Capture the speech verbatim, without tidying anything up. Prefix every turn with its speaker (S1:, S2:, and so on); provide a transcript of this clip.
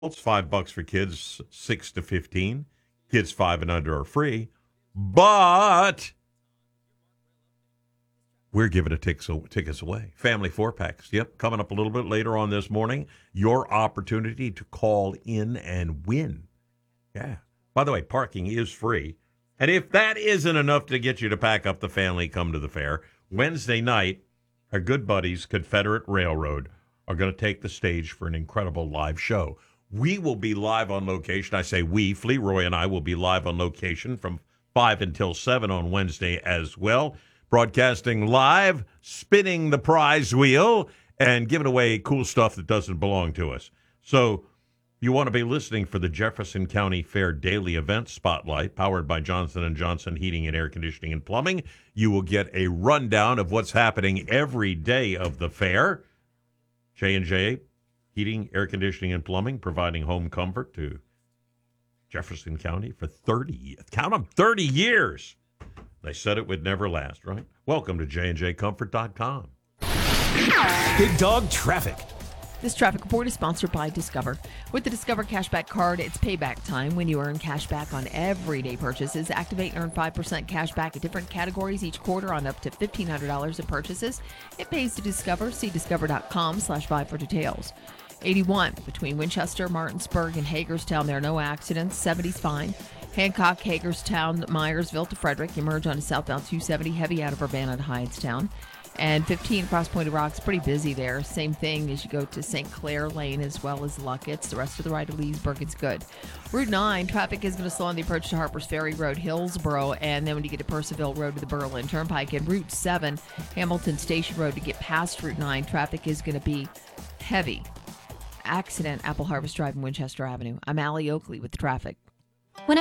S1: It's five bucks for kids six to fifteen. Kids five and under are free. But we're giving a tickets, tickets away. Family four packs. Yep, coming up a little bit later on this morning. Your opportunity to call in and win. Yeah. By the way, parking is free. And if that isn't enough to get you to pack up the family, come to the fair. Wednesday night, our good buddies, Confederate Railroad, are going to take the stage for an incredible live show. We will be live on location. I say we, Fleroy and I will be live on location from five until seven on Wednesday as well. Broadcasting live, spinning the prize wheel, and giving away cool stuff that doesn't belong to us. So you want to be listening for the Jefferson County Fair Daily Event Spotlight, powered by Johnson and Johnson Heating and Air Conditioning and Plumbing. You will get a rundown of what's happening every day of the fair. J and J Heating, Air Conditioning, and Plumbing, providing home comfort to Jefferson County for thirty, count them, thirty years. They said it would never last, right? Welcome to J and J Comfort dot com.
S2: Big Dog Traffic.
S3: This traffic report is sponsored by Discover. With the Discover Cashback Card, it's payback time when you earn cash back on everyday purchases. Activate and earn five percent cash back in different categories each quarter on up to fifteen hundred dollars in purchases. It pays to Discover. See discover.com slash buy for details. eighty-one between Winchester, Martinsburg, and Hagerstown. There are no accidents. seventy's fine. Hancock, Hagerstown, Myersville to Frederick. You merge onto southbound two seventy, heavy out of Urbana to Hydestown. And fifteen across Pointed Rocks, pretty busy there. Same thing as you go to Saint Clair Lane as well as Luckett's. The rest of the right of Leesburg is good. Route nine, traffic is going to slow on the approach to Harpers Ferry Road, Hillsboro, and then when you get to Percival Road to the Berlin Turnpike. And Route seven, Hamilton Station Road to get past Route nine, traffic is going to be heavy. Accident, Apple Harvest Drive and Winchester Avenue. I'm Allie Oakley with the traffic.